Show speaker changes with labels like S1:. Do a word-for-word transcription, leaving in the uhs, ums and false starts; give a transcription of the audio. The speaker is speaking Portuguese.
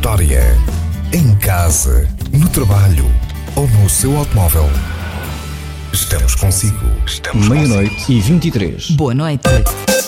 S1: história. Em casa, no trabalho ou no seu automóvel. Estamos consigo. Estamos
S2: Meia-noite e vinte e três.
S3: Boa noite.